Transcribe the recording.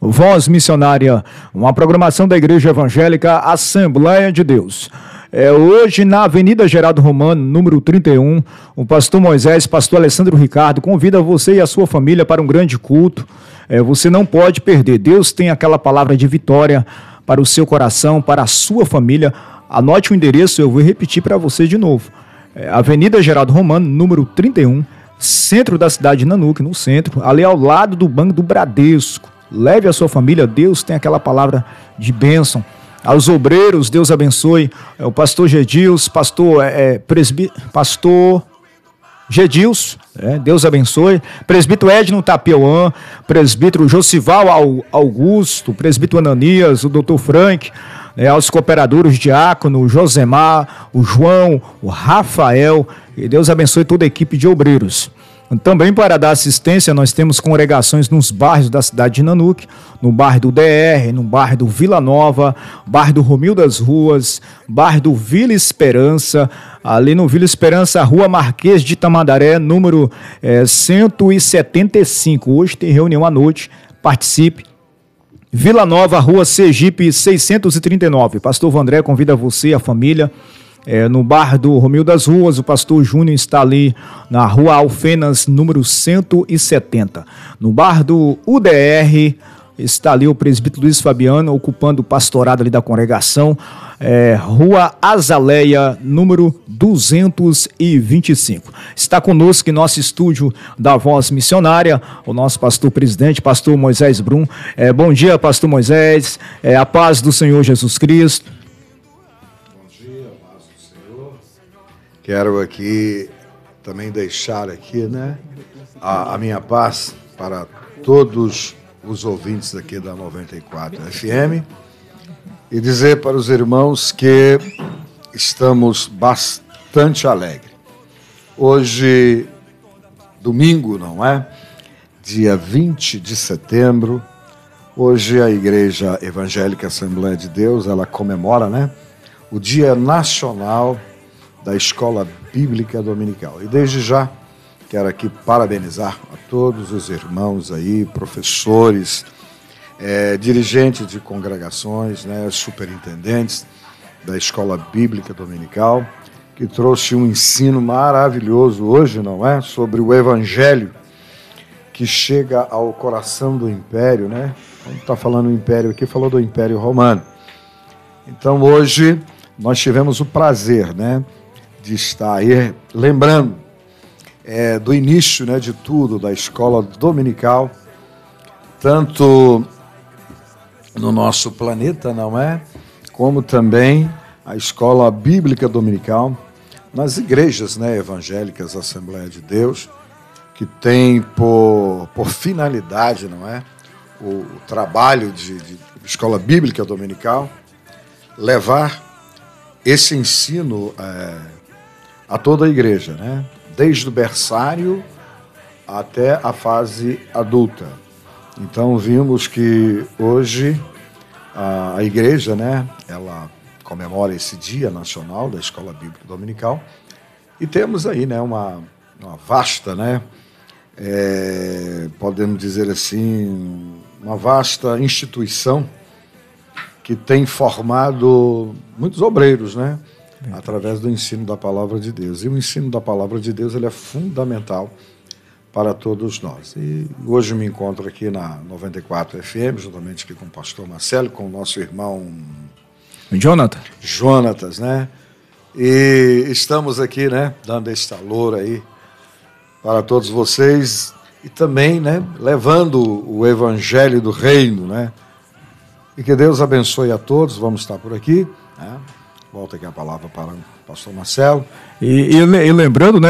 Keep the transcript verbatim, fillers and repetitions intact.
Voz Missionária, uma programação da Igreja Evangélica Assembleia de Deus. É, hoje, na Avenida Geraldo Romano, número trinta e um, o pastor Moisés, pastor Alessandro Ricardo, convida você e a sua família para um grande culto. É, você não pode perder. Deus tem aquela palavra de vitória para o seu coração, para a sua família. Anote o endereço, eu vou repetir para você de novo. É, Avenida Geraldo Romano, número trinta e um, centro da cidade de Nanuque, no centro, ali ao lado do Banco do Bradesco. Leve a sua família, Deus tem aquela palavra de bênção. Aos obreiros, Deus abençoe. É, o pastor Gedils, pastor, é, presbi, pastor Gedils, é, Deus abençoe. Presbítero Edno Tapeuã, presbítero Josival Augusto, presbítero Ananias, o doutor Frank, é, aos cooperadores Diácono, o Josemar, o João, o Rafael, e Deus abençoe toda a equipe de obreiros. Também para dar assistência, nós temos congregações nos bairros da cidade de Nanuque, no bairro do D R, no bairro do Vila Nova, bairro do Romil das Ruas, bairro do Vila Esperança, ali no Vila Esperança, Rua Marquês de Tamandaré, número é, cento e setenta e cinco. Hoje tem reunião à noite, participe. Vila Nova, Rua Sergipe, seiscentos e trinta e nove. Pastor Vandré convida você e a família. É, no bairro do Romil das Ruas, o pastor Júnior está ali na Rua Alfenas, número cento e setenta. No bairro do U D R, está ali o presbítero Luiz Fabiano, ocupando o pastorado ali da congregação, é, Rua Azaleia, número duzentos e vinte e cinco. Está conosco em nosso estúdio da Voz Missionária, o nosso pastor presidente, pastor Moisés Brum. É, bom dia, pastor Moisés, é, a paz do Senhor Jesus Cristo. Quero aqui também deixar aqui, né, a, a minha paz para todos os ouvintes aqui da noventa e quatro F M e dizer para os irmãos que estamos bastante alegres. Hoje, domingo, não é? Dia vinte de setembro, hoje a Igreja Evangélica Assembleia de Deus, ela comemora, né, o Dia Nacional da Escola Bíblica Dominical. E desde já quero aqui parabenizar a todos os irmãos aí, professores, é, dirigentes de congregações, né, superintendentes da Escola Bíblica Dominical, que trouxe um ensino maravilhoso hoje, não é? Sobre o Evangelho que chega ao coração do Império, né? Quando está falando do Império aqui, falou do Império Romano. Então hoje nós tivemos o prazer, né, de estar aí lembrando é, do início, né, de tudo, da escola dominical, tanto no nosso planeta, não é? Como também a escola bíblica dominical nas igrejas, né, evangélicas, Assembleia de Deus, que tem por, por finalidade, não é? O, o trabalho de, de escola bíblica dominical, levar esse ensino é, a toda a igreja, né? Desde o berçário até a fase adulta. Então vimos que hoje a, a igreja, né, ela comemora esse Dia Nacional da Escola Bíblica Dominical e temos aí, né, uma, uma vasta, né, é, podemos dizer assim, uma vasta instituição que tem formado muitos obreiros, né? Através do ensino da Palavra de Deus. E o ensino da Palavra de Deus, ele é fundamental para todos nós. E hoje me encontro aqui na noventa e quatro F M, juntamente aqui com o pastor Marcelo, com o nosso irmão Jonathan. Jonatas, né? E estamos aqui, né, dando esse valor aí para todos vocês e também, né, levando o Evangelho do Reino, né? E que Deus abençoe a todos. Vamos estar por aqui, né? Volta aqui a palavra para o pastor Marcelo. E, e, e lembrando, né,